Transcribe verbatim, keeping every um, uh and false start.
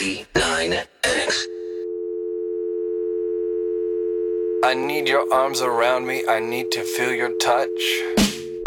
ninety-nine X. I need your arms around me, I need to feel your touch.